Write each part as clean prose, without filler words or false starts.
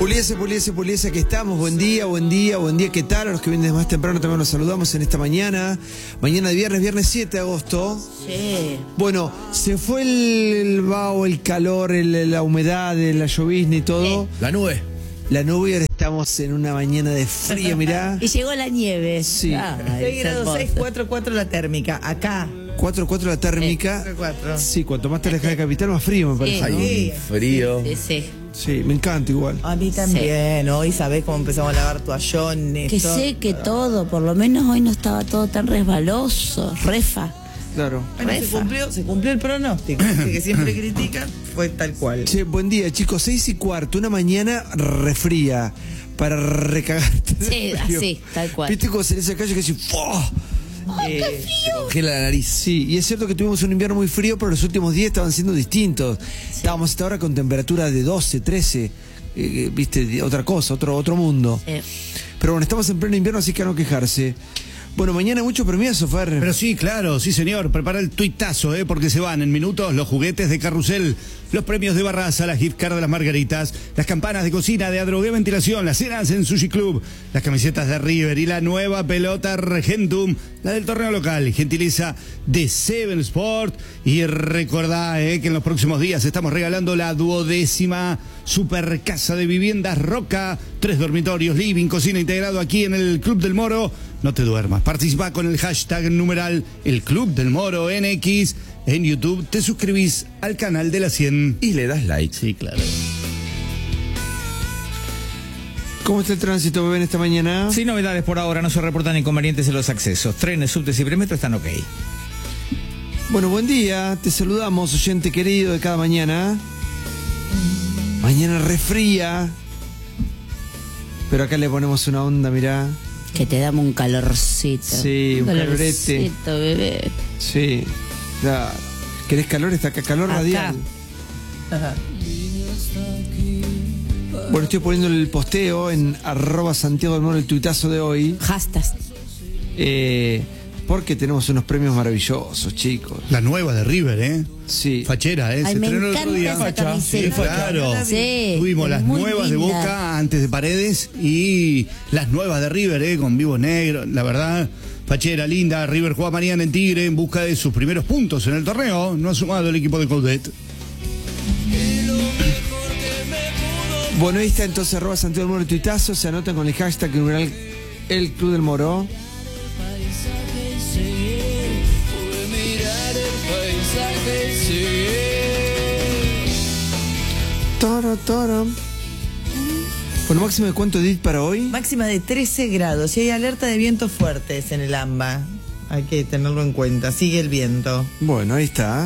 Puliese, que estamos. Buen día, ¿qué tal? A los que vienen más temprano también los saludamos en esta mañana. Mañana de viernes 7 de agosto. Sí. Bueno, se fue el vaho, el calor, la humedad, la llovizna y todo. La nube. La nube, ahora estamos en una mañana de frío, mirá. Y llegó la nieve. Sí. 6 grados 6, 4 la térmica. Acá. 4 la térmica. 4. Sí, cuanto más te alejas de capital, más frío me parece, ¿no? Sí. Frío. Sí. Sí, me encanta igual. A mí también. Hoy sabés cómo empezamos a lavar toallones. Que sé que todo, por lo menos hoy no estaba todo tan resbaloso. Refa. Claro. Bueno, se cumplió el pronóstico. Que siempre critican, fue tal cual. Che, buen día, chicos. 6:15, una mañana refría para recagarte. Sí, así, tal cual. ¿Viste cómo se le calle que así? ¡Qué frío! Congela la nariz. Sí, y es cierto que tuvimos un invierno muy frío, pero los últimos días estaban siendo distintos. Sí. Estábamos hasta ahora con temperaturas de 12, 13, viste, otra cosa, otro mundo. Sí. Pero bueno, estamos en pleno invierno, así que a no quejarse. Bueno, mañana mucho premiazo, Fer. Pero sí, claro, sí señor, prepara el tuitazo, porque se van en minutos los juguetes de Carrusel, los premios de Barraza, las gift cards de las Margaritas, las campanas de cocina de Adrogué Ventilación, las cenas en Sushi Club, las camisetas de River y la nueva pelota Regentum, la del torneo local, gentiliza de Seven Sport. Y recordá que en los próximos días estamos regalando la 12ª super casa de viviendas Roca, 3 dormitorios, living, cocina integrado aquí en el Club del Moro. No te duermas, participa con el hashtag numeral El Club del Moro NX en YouTube, te suscribís al canal de la 100 y le das like. Sí, claro. ¿Cómo está el tránsito, bebé, en esta mañana? Sin novedades por ahora, no se reportan inconvenientes en los accesos. Trenes, subtes y premetro están ok. Bueno, buen día, te saludamos, oyente querido de cada mañana. Mañana refría, pero acá le ponemos una onda, mirá. Que te damos un calorcito. Sí, un calorete. Bebé. Sí, claro. ¿Querés calor? Está acá, calor Acá. radial. Ajá. Bueno, estoy poniendo el posteo en @Santiago del Moro, el tuitazo de hoy. Hashtag. Porque tenemos unos premios maravillosos, chicos. La nueva de River, Sí. Fachera, Ay, se me estrenó el encanta otro día. esa camiseta. Sí, claro. Sí, Tuvimos es las muy nuevas de linda. Boca antes de Paredes y las nuevas de River, con vivos negros. La verdad, fachera, linda. River juega mañana en Tigre en busca de sus primeros puntos en el torneo. No ha sumado el equipo de Coudet. Bueno, ahí está entonces @Santiago del Moro, el tuitazo. Se anotan con el hashtag numeral El Club del Moro. Toro. Bueno, máximo de cuánto Edith para hoy. Máxima de 13 grados. Y hay alerta de vientos fuertes en el AMBA. Hay que tenerlo en cuenta. Sigue el viento. Bueno, ahí está.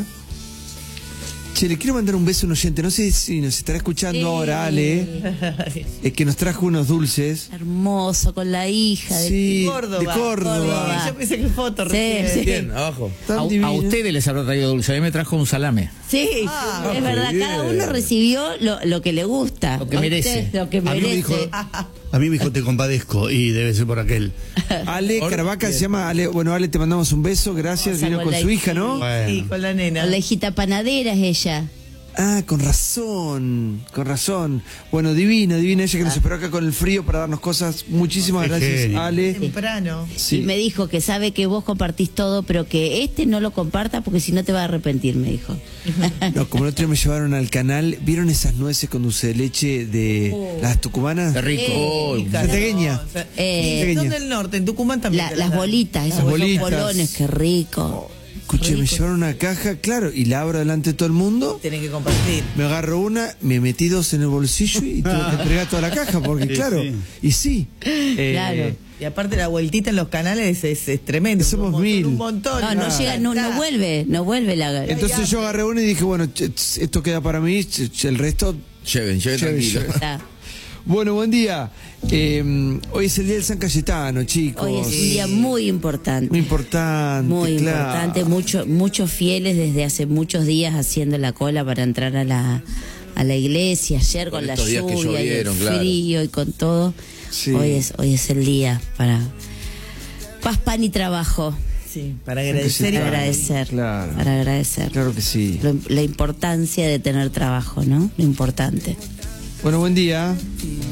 Che, le quiero mandar un beso a un oyente. No sé si nos estará escuchando ahora, Ale. Que nos trajo unos dulces. Hermoso, con la hija de Sí, Córdoba. de Córdoba. Yo pensé que foto Sí, recién. sí. Bien, abajo. Tan A divino. ustedes les habrá traído dulce, a mí me trajo un salame. Sí, Ah, es verdad, bien. cada uno recibió lo que le gusta. Lo que merece. Usted, lo que A mí me merece. dijo, te compadezco y debe ser por aquel. Ale Caravaca se llama Ale. Bueno, Ale, te mandamos un beso. Gracias. Vamos a Vino con con su la hija, ¿no? Bueno. Sí, con la nena. La hijita panadera es ella. Ah, con razón. Bueno, divina ella que nos esperó acá con el frío para darnos cosas. Muchísimas Qué gracias, genio. Ale. Temprano. Sí. Y me dijo que sabe que vos compartís todo, pero que no lo comparta porque si no te va a arrepentir, me dijo. No, como el otro día me llevaron al canal, ¿vieron esas nueces con dulce de leche de las tucumanas? Qué rico. Oh, Santiagueña. Son del norte, en Tucumán también. Las bolitas, esos bolitas. bolones, qué rico. Escuché, me Rico. llevaron una caja, claro, y la abro delante de todo el mundo. Tienen que compartir. Me agarro una, me metí 2 en el bolsillo y tuve que entregar toda la caja, porque Sí, claro, sí. y sí. Claro. Y aparte la vueltita en los canales es tremendo. Somos un montón, 1000. Un montón. No llega, no vuelve la. Entonces yo agarré una y dije, bueno, esto queda para mí, el resto... Lleven tranquilo. Está. Bueno, buen día. Hoy es el día del San Cayetano, chicos. Hoy es un día muy importante. Muy importante, Muy claro. importante, muchos fieles desde hace muchos días haciendo la cola para entrar a la iglesia, ayer con la estos días que lluvia y el llovieron, claro. frío y con todo. Sí. Hoy es el día para paz, pan y trabajo. Sí, para agradecer y Para para agradecer. Claro. Para agradecer. Claro que sí. La importancia de tener trabajo, ¿no? Lo importante. Bueno, buen día.